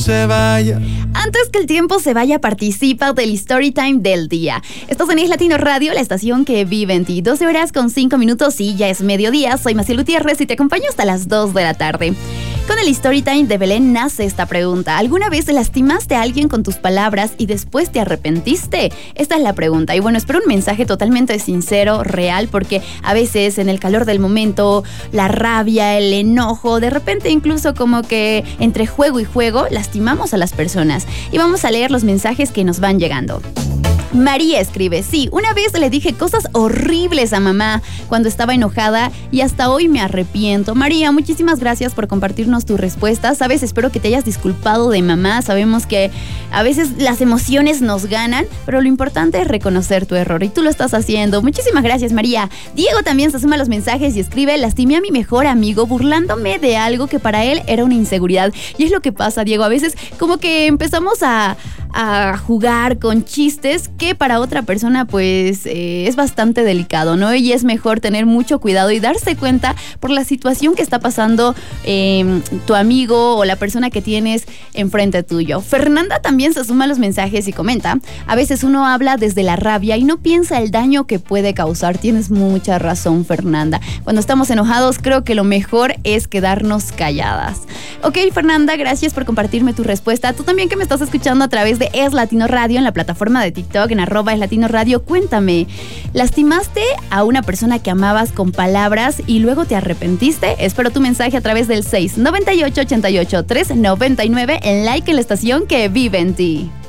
se vaya. Antes que el tiempo se vaya, participa del Storytime del día. Estás en Es Latino Radio, la estación que vive en ti. 12 horas con 5 minutos y ya es mediodía. Soy Maciel Gutiérrez y te acompaño hasta las 2 de la tarde. Con el Storytime de Belén nace esta pregunta. ¿Alguna vez lastimaste a alguien con tus palabras y después te arrepentiste? Esta es la pregunta. Y bueno, espero un mensaje totalmente sincero, real, porque a veces en el calor del momento, la rabia, el enojo, de repente incluso como que entre juego y juego lastimamos a las personas. Y vamos a leer los mensajes que nos van llegando. María escribe: sí, una vez le dije cosas horribles a mamá cuando estaba enojada y hasta hoy me arrepiento. María, muchísimas gracias por compartirnos tu respuesta. Sabes, espero que te hayas disculpado de mamá. Sabemos que a veces las emociones nos ganan, pero lo importante es reconocer tu error y tú lo estás haciendo. Muchísimas gracias, María. Diego también se suma a los mensajes y escribe: lastimé a mi mejor amigo burlándome de algo que para él era una inseguridad. Y es lo que pasa, Diego, a veces como que empezamos a jugar con chistes que para otra persona pues es bastante delicado, ¿no? Y es mejor tener mucho cuidado y darse cuenta por la situación que está pasando tu amigo o la persona que tienes enfrente tuyo. Fernanda también se suma a los mensajes y comenta: a veces uno habla desde la rabia y no piensa el daño que puede causar. Tienes mucha razón, Fernanda. Cuando estamos enojados creo que lo mejor es quedarnos calladas. Ok, Fernanda, gracias por compartirme tu respuesta. Tú también que me estás escuchando a través de Es Latino Radio en la plataforma de TikTok en @eslatinoradio, cuéntame, ¿lastimaste a una persona que amabas con palabras y luego te arrepentiste? Espero tu mensaje a través del 698-88-399 en like en la estación que vive en ti.